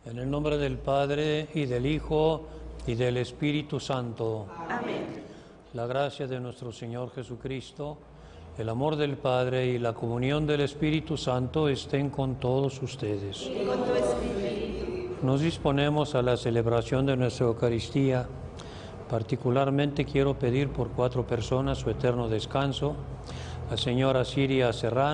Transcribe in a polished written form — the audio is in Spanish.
En el nombre del Padre, y del Hijo, y del Espíritu Santo. Amén. La gracia de nuestro Señor Jesucristo, el amor del Padre y la comunión del Espíritu Santo estén con todos ustedes. Y con tu espíritu. Nos disponemos a la celebración de nuestra Eucaristía. Particularmente quiero pedir por 4 personas su eterno descanso: la señora Siria Serrano,